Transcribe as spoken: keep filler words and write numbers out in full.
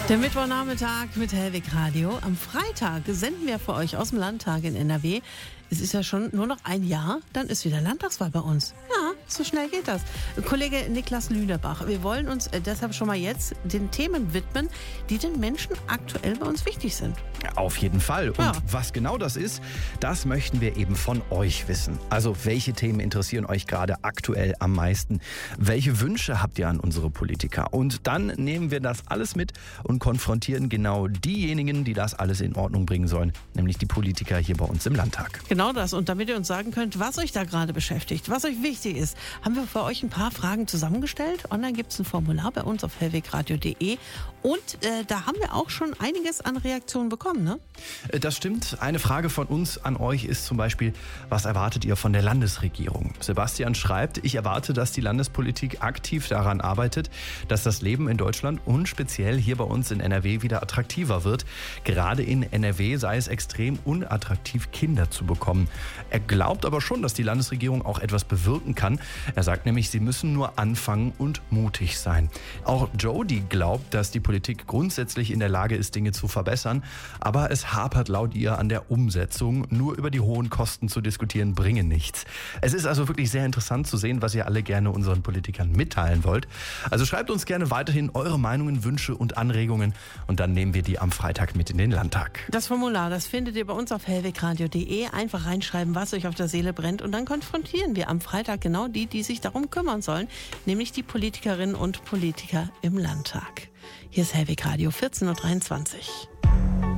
Der Mittwochnachmittag mit Hellwig Radio. Am Freitag senden wir für euch aus dem Landtag in N R W. Es ist ja schon nur noch ein Jahr, dann ist wieder Landtagswahl bei uns. Ja, so schnell geht das. Kollege Niklas Lünerbach, wir wollen uns deshalb schon mal jetzt den Themen widmen, die den Menschen aktuell bei uns wichtig sind. Auf jeden Fall. Und Ja. was genau das ist, das möchten wir eben von euch wissen. Also welche Themen interessieren euch gerade aktuell am meisten? Welche Wünsche habt ihr an unsere Politiker? Und dann nehmen wir das alles mit und konfrontieren genau diejenigen, die das alles in Ordnung bringen sollen, nämlich die Politiker hier bei uns im Landtag. Genau das. Und damit ihr uns sagen könnt, was euch da gerade beschäftigt, was euch wichtig ist, haben wir für euch ein paar Fragen zusammengestellt. Online gibt es ein Formular bei uns auf hellwegradio punkt de. Und äh, da haben wir auch schon einiges an Reaktionen bekommen, ne? Das stimmt. Eine Frage von uns an euch ist zum Beispiel, was erwartet ihr von der Landesregierung? Sebastian schreibt, ich erwarte, dass die Landespolitik aktiv daran arbeitet, dass das Leben in Deutschland und speziell hier bei uns in N R W wieder attraktiver wird. Gerade in N R W sei es extrem unattraktiv, Kinder zu bekommen. Er glaubt aber schon, dass die Landesregierung auch etwas bewirken kann. Er sagt nämlich, sie müssen nur anfangen und mutig sein. Auch Jody glaubt, dass die Politik grundsätzlich in der Lage ist, Dinge zu verbessern. Aber es hapert laut ihr an der Umsetzung. Nur über die hohen Kosten zu diskutieren, bringe nichts. Es ist also wirklich sehr interessant zu sehen, was ihr alle gerne unseren Politikern mitteilen wollt. Also schreibt uns gerne weiterhin eure Meinungen, Wünsche und Anregungen. Und dann nehmen wir die am Freitag mit in den Landtag. Das Formular, das findet ihr bei uns auf hellwegradio punkt de. Einfach reinschreiben, was euch auf der Seele brennt. Und dann konfrontieren wir am Freitag genau die, die sich darum kümmern sollen. Nämlich die Politikerinnen und Politiker im Landtag. Hier ist Hellwig Radio, vierzehn Uhr dreiundzwanzig.